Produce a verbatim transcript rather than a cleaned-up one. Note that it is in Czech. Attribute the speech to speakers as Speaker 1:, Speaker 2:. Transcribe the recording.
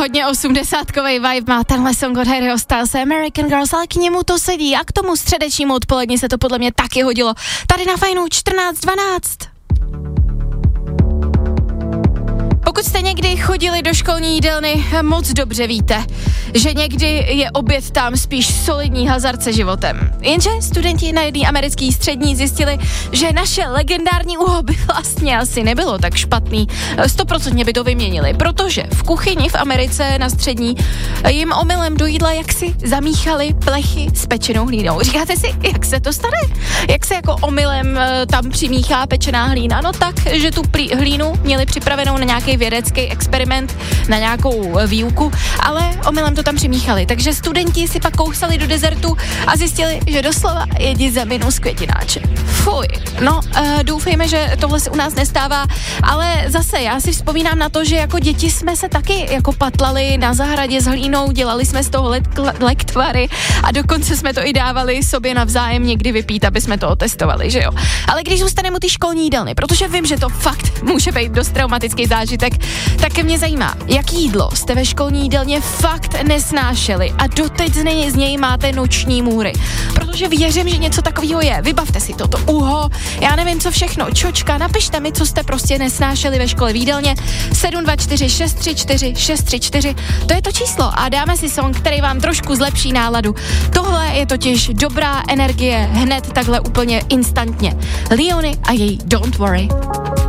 Speaker 1: Hodně osmdesátkovej vibe má tenhle song od Harryho Stylese American Girls, ale k němu to sedí a k tomu středečnímu odpolední se to podle mě taky hodilo. Tady na Fajnu čtrnáct dvanáct. Pokud jste někdy chodili do školní jídelny, moc dobře víte, že někdy je oběd tam spíš solidní hazard se životem. Jenže studenti na jedné americké střední zjistili, že naše legendární úho by vlastně asi nebylo tak špatný. Stoprocentně by to vyměnili, protože v kuchyni v Americe na střední jim omylem do jídla jaksi zamíchali plechy s pečenou hlínou. Říkáte si, jak se to stane? Jak se jako omylem tam přimíchá pečená hlína? No tak, že tu plí, hlínu měli připravenou na nějaký vědecký experiment, na nějakou výuku, ale omylem to tam přimíchali. Takže studenti si pak kousali do dezertu a zjistili, že doslova jedí zeminu z květináče. Fuj. No, uh, doufejme, že tohle se u nás nestává, ale zase já si vzpomínám na to, že jako děti jsme se taky jako patlali na zahradě s hlínou, dělali jsme z toho let- lektvary a dokonce jsme to i dávali sobě navzájem někdy vypít, aby jsme to otestovali, že jo. Ale když zůstaneme u té školní jídelny, protože vím, že to fakt může být dost traumatický zážitek, tak mě zajímá, jaký jídlo jste ve školní jídelně fakt nesnášeli a doteď z něj, z něj máte noční můry. Protože věřím, že něco takového je. Vybavte si toto uho, já nevím co všechno, čočka, napište mi, co jste prostě nesnášeli ve škole v jídelně. sedm dva čtyři šest tři čtyři šest tři čtyři, to je to číslo a dáme si song, který vám trošku zlepší náladu. Tohle je totiž dobrá energie hned takhle úplně instantně. Leony a její Don't Worry.